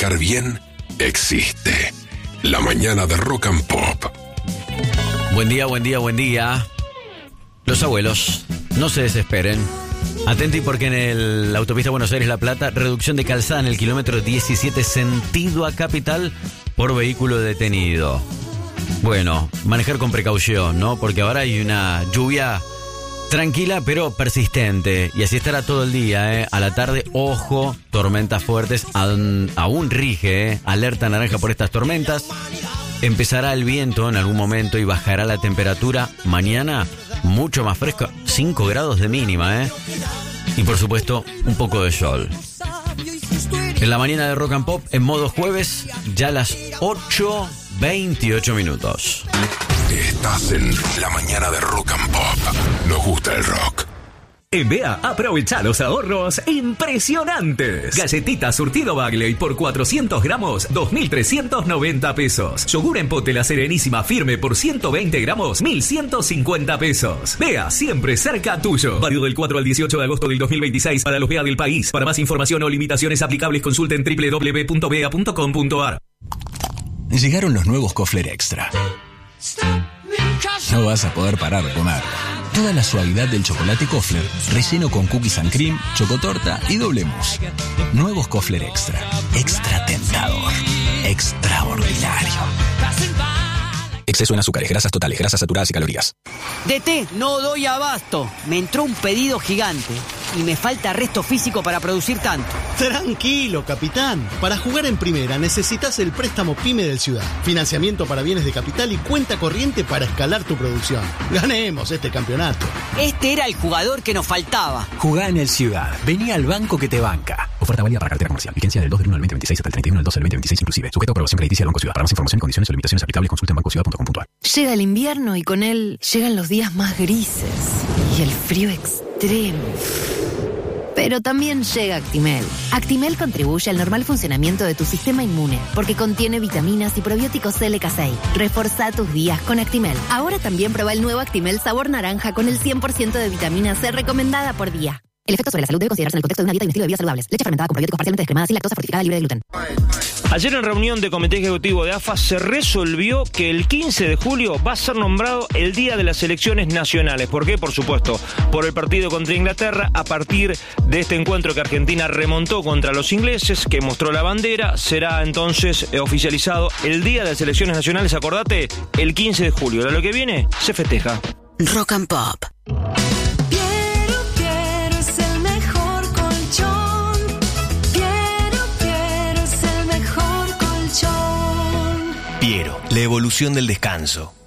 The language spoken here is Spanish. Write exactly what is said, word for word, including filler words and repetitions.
arrancar bien existe. La mañana de Rock and Pop. Buen día, buen día, buen día. Los abuelos, no se desesperen. Atenti porque en el, la autopista Buenos Aires-La Plata, reducción de calzada en el kilómetro diecisiete sentido a Capital por vehículo detenido. Bueno, manejar con precaución, ¿no? Porque ahora hay una lluvia tranquila pero persistente. Y así estará todo el día, ¿eh? A la tarde, ojo, tormentas fuertes. Aún, aún rige, ¿eh? Alerta naranja por estas tormentas. Empezará el viento en algún momento y bajará la temperatura. Mañana, mucho más fresco, cinco grados de mínima, ¿eh? Y por supuesto, un poco de sol. En la mañana de Rock and Pop, en modo jueves, ya a las ocho veintiocho minutos. Estás en la mañana de Rock and Pop. Nos gusta el rock. En B E A, aprovecha los ahorros impresionantes. Galletitas surtido Bagley por cuatrocientos gramos, dos mil trescientos noventa pesos. Yogur en pote La Serenísima Firme por ciento veinte gramos, mil ciento cincuenta pesos. B E A, siempre cerca tuyo. Válido del cuatro al dieciocho de agosto del dos mil veintiséis para los B E A del país. Para más información o limitaciones aplicables, consulten doble u doble u doble u punto b e a punto com punto a r. Llegaron los nuevos Kofler Extra. No vas a poder parar de comer. Toda la suavidad del chocolate Kofler, relleno con cookies and cream, chocotorta y doble mousse. Nuevos Kofler Extra. Extra tentador. Extraordinario. Exceso en azúcares, grasas totales, grasas saturadas y calorías. D T, no doy abasto. Me entró un pedido gigante y me falta resto físico para producir tanto. Tranquilo, capitán. Para jugar en primera necesitas el préstamo PYME del Ciudad. Financiamiento para bienes de capital y cuenta corriente para escalar tu producción. Ganemos este campeonato. Este era el jugador que nos faltaba. Jugá en el Ciudad. Vení al banco que te banca. Oferta válida para cartera comercial. Vigencia del dos del uno al veinte veintiséis hasta el treinta y uno del dos del veinte veintiséis inclusive. Sujeto a aprobación crediticia del Banco Ciudad. Para más información y condiciones o limitaciones aplicables, consulta en banco ciudad punto com punto a r. Llega el invierno y con él llegan los días más grises y el frío extremo. Pero también llega Actimel. Actimel contribuye al normal funcionamiento de tu sistema inmune porque contiene vitaminas y probióticos L K seis. Reforzá tus días con Actimel. Ahora también prueba el nuevo Actimel sabor naranja con el cien por ciento de vitamina C recomendada por día. El efecto sobre la salud debe considerarse en el contexto de una dieta y un estilo de vida saludables. Leche fermentada con probióticos parcialmente descremadas sin lactosa, fortificada, libre de gluten. Ayer en reunión de Comité Ejecutivo de A F A se resolvió que el quince de julio va a ser nombrado el Día de las Elecciones Nacionales. ¿Por qué? Por supuesto, por el partido contra Inglaterra. A partir de este encuentro que Argentina remontó contra los ingleses, que mostró la bandera, será entonces eh, oficializado el Día de las Elecciones Nacionales. Acordate, el quince de julio. De lo que viene, se festeja. Rock and Pop. Piero, la evolución del descanso.